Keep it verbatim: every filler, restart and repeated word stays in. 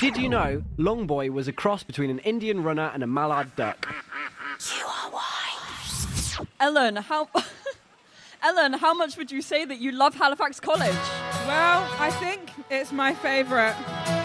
Did you know Longboy was a cross between an Indian runner and a mallard duck? You are wise. Ellen, how... Ellen, how much would you say that you love Halifax College? Well, I think it's my favourite.